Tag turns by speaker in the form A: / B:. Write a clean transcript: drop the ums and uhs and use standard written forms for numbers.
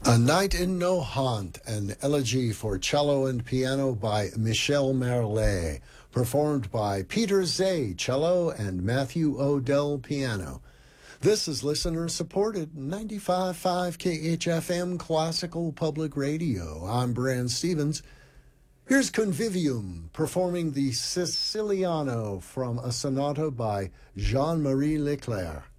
A: A Night in Nohant, an elegy for cello and piano by Michel Merlet, performed by Peter Zay, cello, and Matthew Odell, piano. This is listener-supported 95.5 KHFM Classical Public Radio. I'm Brand Stevens. Here's Convivium, performing the Siciliano from a sonata by Jean-Marie Leclerc.